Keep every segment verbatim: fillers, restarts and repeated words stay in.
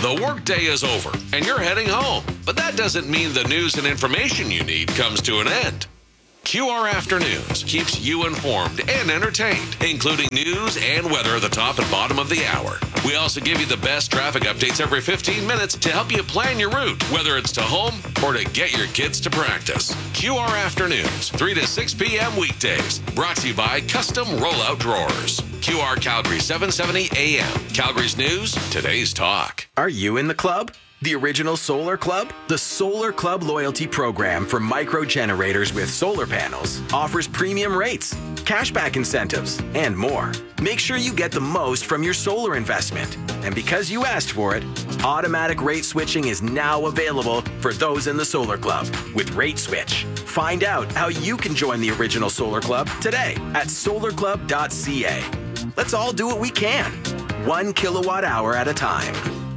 The workday is over and you're heading home, but that doesn't mean the news and information you need comes to an end. Q R Afternoons keeps you informed and entertained, including news and weather at the top and bottom of the hour. We also give you the best traffic updates every fifteen minutes to help you plan your route, whether it's to home or to get your kids to practice. Q R Afternoons, three to six p.m. weekdays. Brought to you by Custom Rollout Drawers. Q R Calgary, seven seventy A M. Calgary's news, today's talk. Are you in the club? The original Solar Club? The Solar Club loyalty program for micro generators with solar panels offers premium rates, cashback incentives, and more. Make sure you get the most from your solar investment. And because you asked for it, automatic rate switching is now available for those in the Solar Club with Rate Switch. Find out how you can join the original Solar Club today at solar club dot c a. Let's all do what we can, one kilowatt hour at a time.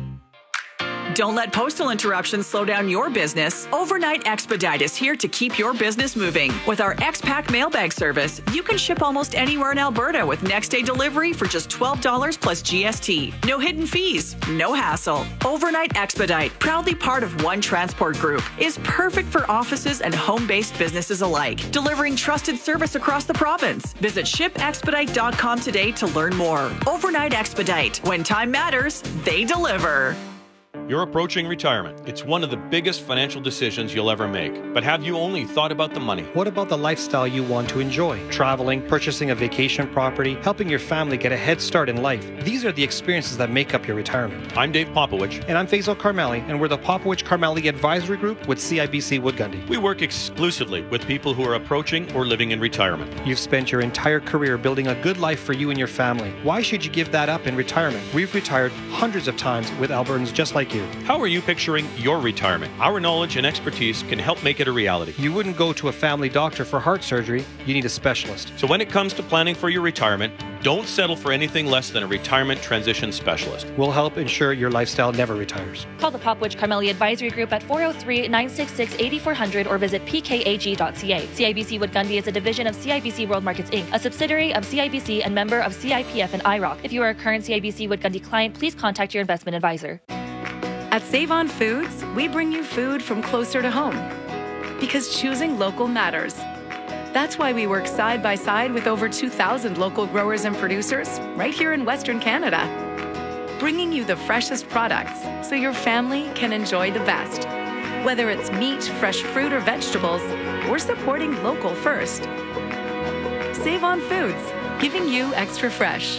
Don't let postal interruptions slow down your business. Overnight Expedite is here to keep your business moving. With our X-Pack mailbag service, you can ship almost anywhere in Alberta with next-day delivery for just twelve dollars plus G S T. No hidden fees, no hassle. Overnight Expedite, proudly part of One Transport Group, is perfect for offices and home-based businesses alike, delivering trusted service across the province. Visit ship expedite dot com today to learn more. Overnight Expedite. When time matters, they deliver. You're approaching retirement. It's one of the biggest financial decisions you'll ever make. But have you only thought about the money? What about the lifestyle you want to enjoy? Traveling, purchasing a vacation property, helping your family get a head start in life. These are the experiences that make up your retirement. I'm Dave Popowich. And I'm Faisal Karmali, and we're the Popowich Karmali Advisory Group with C I B C Wood Gundy. We work exclusively with people who are approaching or living in retirement. You've spent your entire career building a good life for you and your family. Why should you give that up in retirement? We've retired hundreds of times with Albertans just like you. How are you picturing your retirement? Our knowledge and expertise can help make it a reality. You wouldn't go to a family doctor for heart surgery. You need a specialist. So when it comes to planning for your retirement, don't settle for anything less than a retirement transition specialist. We'll help ensure your lifestyle never retires. Call the Popowich Karmali Advisory Group at four oh three, nine six six, eight four zero zero or visit p k a g dot c a. C I B C Wood Gundy is a division of C I B C World Markets Incorporated, a subsidiary of C I B C and member of C I P F and I R O C. If you are a current C I B C Wood Gundy client, please contact your investment advisor. At Save On Foods, we bring you food from closer to home because choosing local matters. That's why we work side by side with over two thousand local growers and producers right here in Western Canada, bringing you the freshest products so your family can enjoy the best. Whether it's meat, fresh fruit, or vegetables, we're supporting local first. Save On Foods, giving you extra fresh.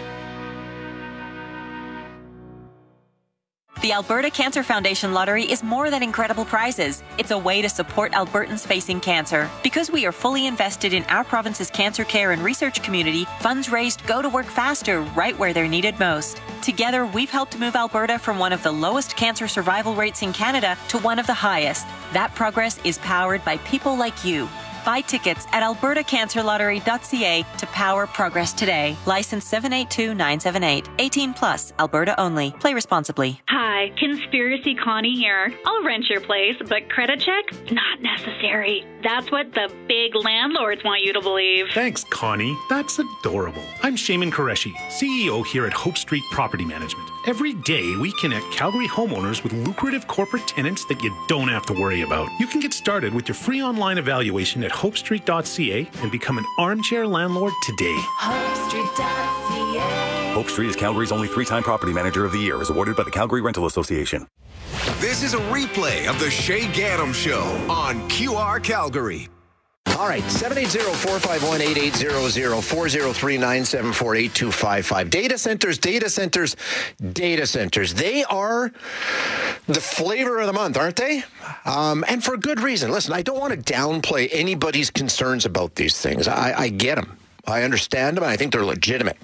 The Alberta Cancer Foundation Lottery is more than incredible prizes. It's a way to support Albertans facing cancer. Because we are fully invested in our province's cancer care and research community, funds raised go to work faster right where they're needed most. Together, we've helped move Alberta from one of the lowest cancer survival rates in Canada to one of the highest. That progress is powered by people like you. Buy tickets at alberta cancer lottery dot c a to power progress today. License seven eight two nine seven eight. eighteen plus, Alberta only. Play responsibly. Hi, Conspiracy Connie here. I'll rent your place, but credit check? Not necessary. That's what the big landlords want you to believe. Thanks, Connie. That's adorable. I'm Shaman Qureshi, C E O here at Hope Street Property Management. Every day, we connect Calgary homeowners with lucrative corporate tenants that you don't have to worry about. You can get started with your free online evaluation at hope street dot c a and become an armchair landlord today. hope street dot c a. Hope Street is Calgary's only three-time property manager of the year, as awarded by the Calgary Rental Association. This is a replay of the Shay Gaddam Show on Q R Calgary. All right, seven eight zero, four five one, eight eight zero zero, four zero three, nine seven four, eight two five five. Data centers, data centers, data centers. They are the flavor of the month, aren't they? Um, and for good reason. Listen, I don't want to downplay anybody's concerns about these things. I, I get them. I understand them, and I think they're legitimate.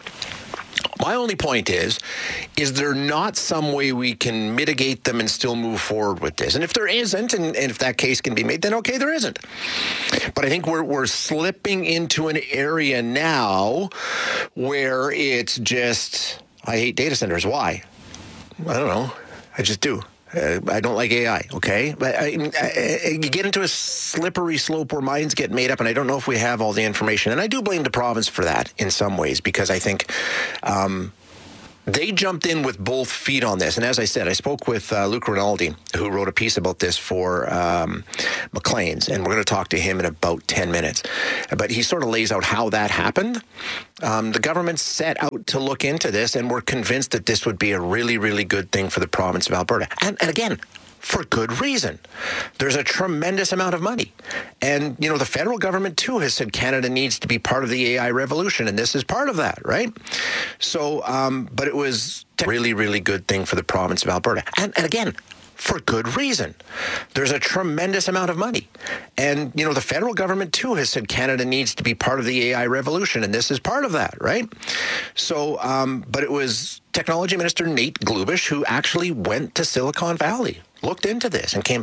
My only point is, is there not some way we can mitigate them and still move forward with this? And if there isn't, and, and if that case can be made, then okay, there isn't. But I think we're we're slipping into an area now where it's just, I hate data centers. Why? I don't know. I just do. Uh, I don't like A I, okay? But I, I, you get into a slippery slope where minds get made up, and I don't know if we have all the information. And I do blame the province for that in some ways, because I think um, they jumped in with both feet on this. And as I said, I spoke with uh, Luke Rinaldi, who wrote a piece about this for um, Maclean's, and we're going to talk to him in about ten minutes. But he sort of lays out how that happened. Um, the government set out to look into this and were convinced that this would be a really, really good thing for the province of Alberta. And, and again, for good reason. There's a tremendous amount of money. And, you know, the federal government, too, has said Canada needs to be part of the A I revolution, and this is part of that, right? So, um, but it was a really, really good thing for the province of Alberta. And, and again, for good reason. There's a tremendous amount of money. And, you know, the federal government, too, has said Canada needs to be part of the A I revolution, and this is part of that, right? So, um, but it was Technology Minister Nate Glubish who actually went to Silicon Valley, looked into this, and came